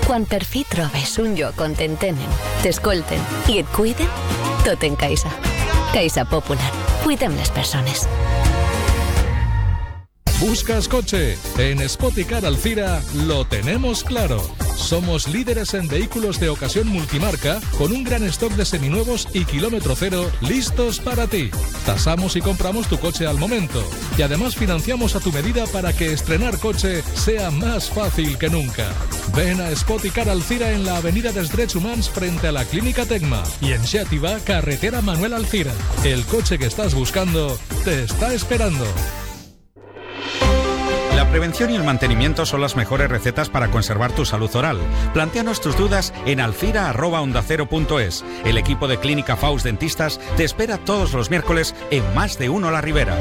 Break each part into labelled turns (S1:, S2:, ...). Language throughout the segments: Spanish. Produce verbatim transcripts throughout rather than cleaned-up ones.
S1: Quan per fi trobes un lloc on t'entenen, t'escolten i et cuiden, tot en Caixa. Caixa Popular. Cuidem les persones.
S2: ¿Buscas coche? En Spoticar Alcira lo tenemos claro. Somos líderes en vehículos de ocasión multimarca con un gran stock de seminuevos y kilómetro cero listos para ti. Tasamos y compramos tu coche al momento. Y además financiamos a tu medida para que estrenar coche sea más fácil que nunca. Ven a Spoticar Alcira en la avenida dels Drets Humans frente a la Clínica Tecma y en Xàtiva, carretera Manuel Alcira. El coche que estás buscando te está esperando.
S3: La prevención y el mantenimiento son las mejores recetas para conservar tu salud oral. Plantéanos tus dudas en alcira arroba onda cero punto es. El equipo de Clínica Faust Dentistas te espera todos los miércoles en Más de Uno La Ribera.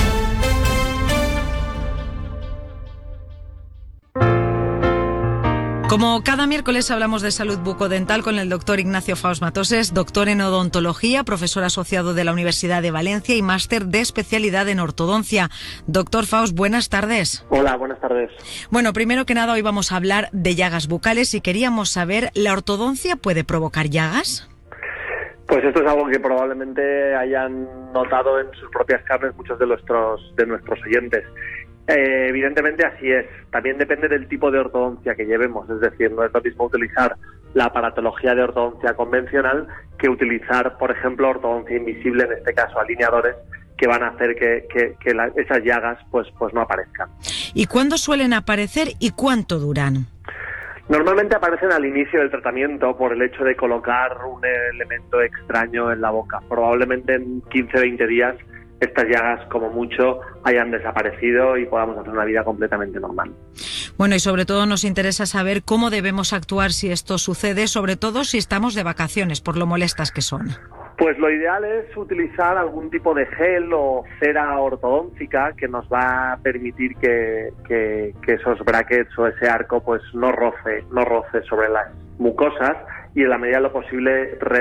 S4: Como cada miércoles hablamos de salud bucodental con el doctor Ignacio Faust Matoses, doctor en odontología, profesor asociado de la Universidad de Valencia y máster de especialidad en ortodoncia. Doctor Faust, buenas tardes.
S5: Hola, buenas tardes.
S4: Bueno, primero que nada hoy vamos a hablar de llagas bucales y queríamos saber, ¿la ortodoncia puede provocar llagas?
S5: Pues esto es algo que probablemente hayan notado en sus propias carnes muchos de nuestros, de nuestros oyentes. Eh, evidentemente así es. También depende del tipo de ortodoncia que llevemos. Es decir, no es lo mismo utilizar la aparatología de ortodoncia convencional que utilizar, por ejemplo, ortodoncia invisible, en este caso alineadores, que van a hacer que, que, que la, esas llagas pues, pues no aparezcan.
S4: ¿Y cuándo suelen aparecer y cuánto duran?
S5: Normalmente aparecen al inicio del tratamiento por el hecho de colocar un elemento extraño en la boca. Probablemente en quince a veinte días estas llagas, como mucho, hayan desaparecido y podamos hacer una vida completamente normal.
S4: Bueno, y sobre todo nos interesa saber cómo debemos actuar si esto sucede, sobre todo si estamos de vacaciones, por lo molestas que son.
S5: Pues lo ideal es utilizar algún tipo de gel o cera ortodóntica que nos va a permitir que, que, que esos brackets o ese arco pues no roce, no roce sobre las mucosas y en la medida de lo posible re